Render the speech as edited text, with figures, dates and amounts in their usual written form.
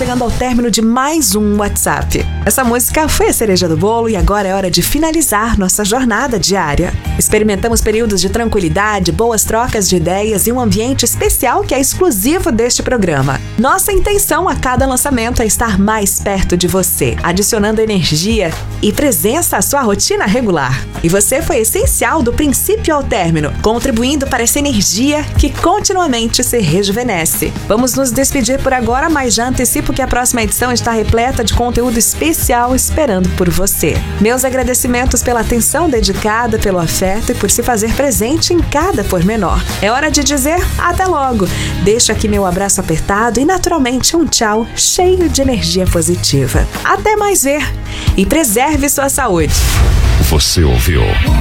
chegando ao término de mais um WhatsApp. Essa música foi a cereja do bolo e agora é hora de finalizar nossa jornada diária. Experimentamos períodos de tranquilidade, boas trocas de ideias e um ambiente especial que é exclusivo deste programa. Nossa intenção a cada lançamento é estar mais perto de você, adicionando energia e presença à sua rotina regular. E você foi essencial do princípio ao término, contribuindo para essa energia que continuamente se rejuvenesce. Vamos nos despedir por agora, mas já antecipo que a próxima edição está repleta de conteúdo especial esperando por você. Meus agradecimentos pela atenção dedicada, pelo afeto e por se fazer presente em cada pormenor. É hora de dizer até logo. Deixo aqui meu abraço apertado e naturalmente um tchau cheio de energia positiva. Até mais ver e preserve sua saúde. Você ouviu